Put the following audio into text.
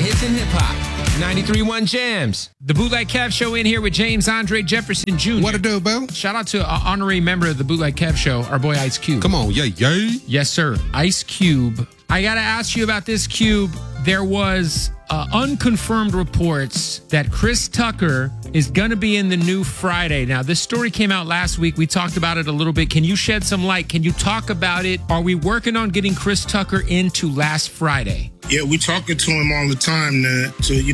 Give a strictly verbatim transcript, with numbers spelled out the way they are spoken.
hits and hip hop. ninety-three point one Jams. The Bootleg Kev Show in here with James Andre Jefferson Junior What to do, Bill? Shout out to an honorary member of the Bootleg Kev Show, our boy Ice Cube. Come on, yay, yay. Yes, sir. Ice Cube. I got to ask you about this, Cube. There was uh, unconfirmed reports that Chris Tucker is going to be in the new Friday. Now, this story came out last week. We talked about it a little bit. Can you shed some light? Can you talk about it? Are we working on getting Chris Tucker into Last Friday? Yeah, we talking to him all the time now. So, you